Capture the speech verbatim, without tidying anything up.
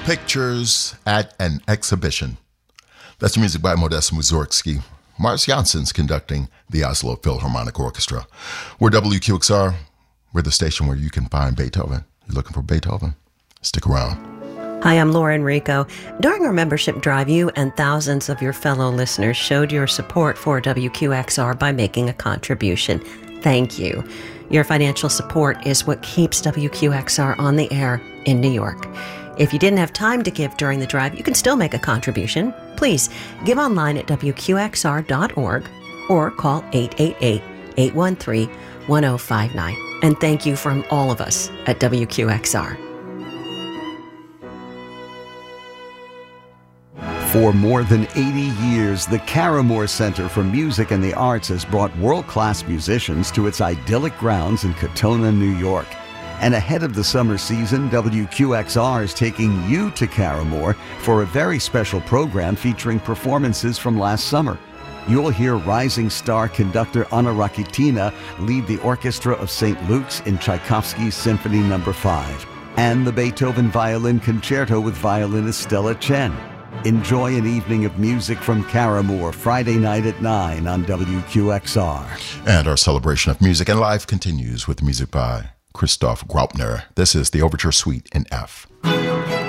Pictures at an Exhibition. That's music by Modest Mussorgsky. Mars Jansson's conducting the Oslo Philharmonic Orchestra. We're W Q X R. We're the station where you can find Beethoven. You're looking for Beethoven? Stick around. Hi, I'm Laura Enrico. During our membership drive, you and thousands of your fellow listeners showed your support for W Q X R by making a contribution. Thank you. Your financial support is what keeps W Q X R on the air in New York. If you didn't have time to give during the drive, you can still make a contribution. Please give online at W Q X R dot org or call eight eight eight, eight one three, one zero five nine. And thank you from all of us at W Q X R. For more than eighty years, the Caramore Center for Music and the Arts has brought world-class musicians to its idyllic grounds in Katonah, New York. And ahead of the summer season, W Q X R is taking you to Caramore for a very special program featuring performances from last summer. You'll hear rising star conductor Anna Rakitina lead the orchestra of Saint Luke's in Tchaikovsky's Symphony Number five, and the Beethoven Violin Concerto with violinist Stella Chen. Enjoy an evening of music from Caramore Friday night at nine on W Q X R. And our celebration of music and life continues with music by Christoph Graupner. This is the Overture Suite in F.